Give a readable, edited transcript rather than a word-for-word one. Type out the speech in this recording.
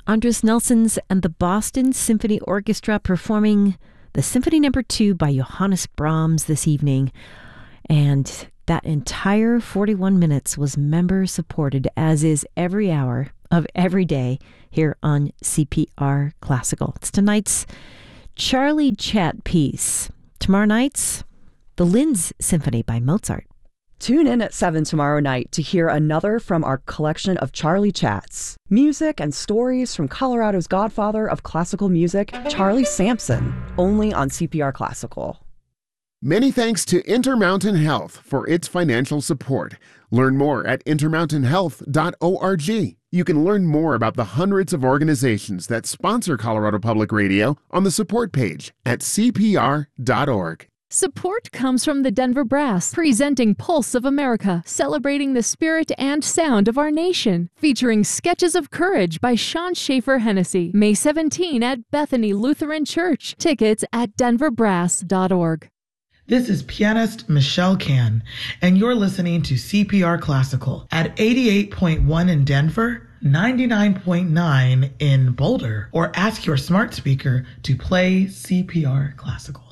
Andres Nelsons and the Boston Symphony Orchestra performing the Symphony No. 2 by Johannes Brahms this evening. And that entire 41 minutes was member-supported, as is every hour of every day here on CPR Classical. It's tonight's Charlie Chat piece. Tomorrow night's the Linz Symphony by Mozart. Tune in at 7 tomorrow night to hear another from our collection of Charlie Chats. Music and stories from Colorado's godfather of classical music, Charlie Sampson, only on CPR Classical. Many thanks to Intermountain Health for its financial support. Learn more at intermountainhealth.org. You can learn more about the hundreds of organizations that sponsor Colorado Public Radio on the support page at cpr.org. Support comes from the Denver Brass, presenting Pulse of America, celebrating the spirit and sound of our nation. Featuring Sketches of Courage by Sean Schaefer Hennessy, May 17 at Bethany Lutheran Church. Tickets at denverbrass.org. This is pianist Michelle Can, and you're listening to CPR Classical at 88.1 in Denver, 99.9 in Boulder, or ask your smart speaker to play CPR Classical.